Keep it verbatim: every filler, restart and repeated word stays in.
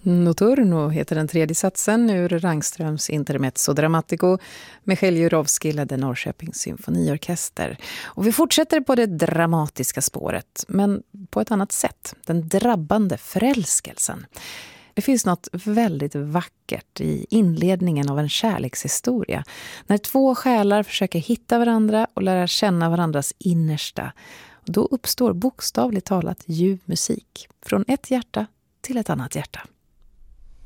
Noturno heter den tredje satsen ur Rangströms Intermezzo Drammatico. Michael Jurovski ledde Norrköpings symfoniorkester. Och vi fortsätter på det dramatiska spåret, men på ett annat sätt. Den drabbande förälskelsen. Det finns något väldigt vackert i inledningen av en kärlekshistoria. När två själar försöker hitta varandra och lära känna varandras innersta. Då uppstår bokstavligt talat ljuv musik. Från ett hjärta till ett annat hjärta.